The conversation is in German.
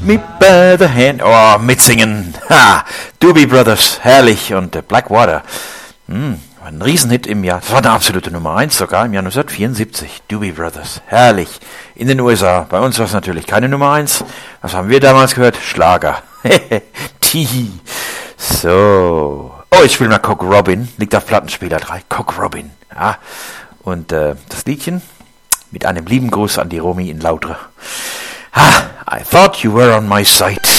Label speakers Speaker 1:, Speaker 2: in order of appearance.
Speaker 1: me by the hand. Oh, mitsingen. Ha! Doobie Brothers, herrlich. Und Blackwater. Ein Riesenhit im Jahr. Das war eine absolute Nummer 1 sogar im Jahr 1974. Doobie Brothers, herrlich. In den USA. Bei uns war es natürlich keine Nummer 1. Was haben wir damals gehört? Schlager. Tihi. So. Oh, ich spiele mal Cock Robin. Liegt auf Plattenspieler 3. Cock Robin. Ja. Und das Liedchen mit einem lieben Gruß an die Romy in Lautre. I thought you were on my side.